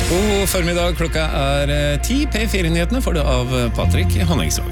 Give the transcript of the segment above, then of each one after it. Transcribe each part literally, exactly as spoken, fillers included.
God formiddag, klokka er ti. P fire-nyhetene får du av Patrick Honningsvåg.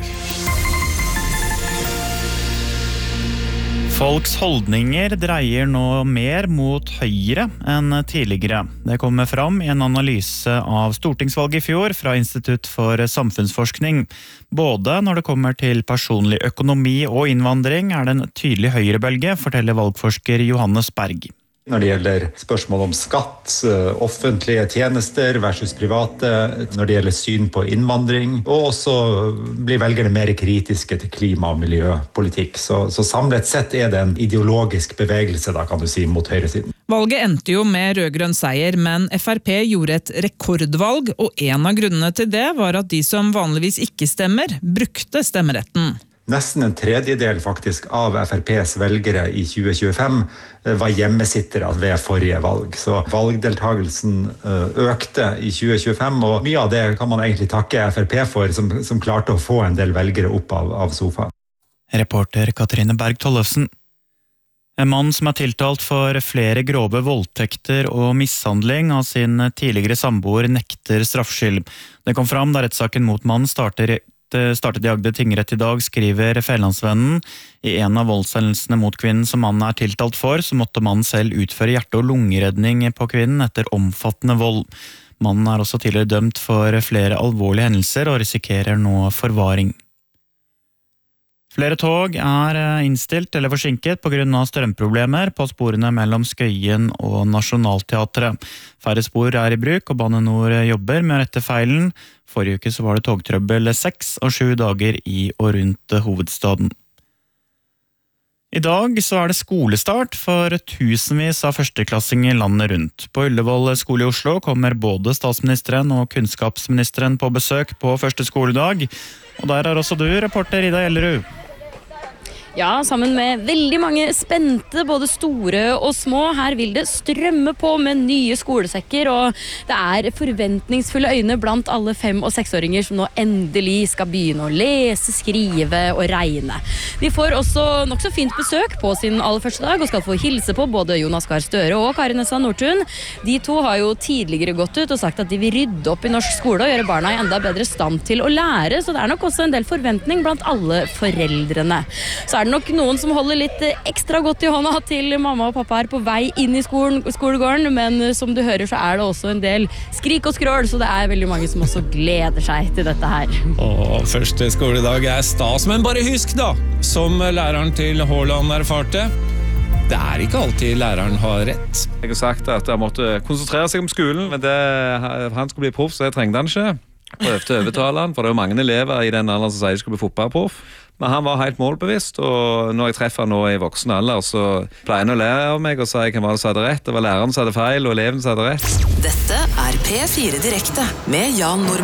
Folks holdninger dreier nå mer mot høyre enn tidligere. Det kommer fram i en analyse av stortingsvalget i fjor fra Institutt for samfunnsforskning. Både når det kommer til personlig økonomi og innvandring er det en tydelig høyrebølge, forteller valgforsker Johannes Berg. Når det gjelder spørsmål om skatt, offentlige tjenester versus private, når det gjelder syn på innvandring, og også blir velgerne mer kritiske til klima- og miljøpolitikk. Så, så samlet sett er det en ideologisk bevegelse, da kan du si, mot høyresiden. Valget endte jo med rød-grønn seier, men F R P gjorde et rekordvalg, og en av grunnene til det var at de som vanligvis ikke stemmer, brukte stemmeretten. Nesten en tredjedel faktisk av F R P's velgere i tjue tjuefem var hjemmesittere ved forrige valg. Så valgdeltagelsen økte i tjue tjuefem, og mye av det kan man egentlig takke F R P for, som, som klarte å få en del velgere opp av, av sofaen. Reporter Katrine Berg Tollefsen. En mann som er tiltalt for flere grove voldtekter og mishandling av sin tidligere samboer nekter straffskyld. Det kom fram da rettssaken mot mannen starter startet i Agder tingrett i dag, skriver Fædrelandsvennen. I en av voldshendelsene mot kvinnen som mannen er tiltalt for, så måtte mannen selv utføre hjerte- og lungeredning på kvinnen etter omfattende vold. Mannen er også tidligere dømt for flere alvorlige hendelser og risikerer nå forvaring. Flere tog er innstilt eller forsinket på grunn av strømproblemer på sporene mellom Skøyen og Nationaltheatret. Færre spor er i bruk, og Bane Nor jobber med å rette feilen. Forrige uke så var det togtrøbbel seks og sju dager i og rundt hovedstaden. I dag så er det skolestart for tusenvis av førsteklassinger landet rundt. På Ullevål skole i Oslo kommer både statsministeren og kunnskapsministeren på besøk på første skoledag. Og der er også du, reporter Ida Gjellerud. Ja, sammen med veldig mange spente, både store og små. Her vil det strømme på med nye skolesekker, og det er forventningsfulle øyne blant alle fem- og seksåringer som nå endelig skal begynne å lese, skrive og regne. De får også nok så fint besøk på sin aller første dag, og skal få hilse på både Jonas Gahr Støre og Kari Nessa Nordtun. De to har jo tidligere gått ut og sagt at de vil rydde opp i norsk skole og gjøre barna i enda bedre stand til å lære, så det er nok også en del forventning blant alle foreldrene. Så er det nok noen som holder litt ekstra godt i hånda til mamma og pappa er på vei inn i skolen, skolegården, men som du hører så er det også en del skrik og skrål, så det er veldig mange som også gleder seg til dette her. Og første skoledag er stas, men bare husk da, som læreren til Haaland erfarte, det er ikke alltid læreren har rett. Jeg har sagt at jeg måtte konsentrere seg om skolen, men det, han skulle bli proff, så jeg trengte han ikke. Prøvde å overtale han, for det er jo mange elever i den alderen som sier de skulle bli fotballproff. Men han var helt målbevisst, og når jeg treffer han nå i voksen alder, så pleier han å lære av meg og si hvem var det som hadde rett. Det var læreren som hadde feil, og eleven som hadde rett. Dette er P fire Direkte med Jan Normann.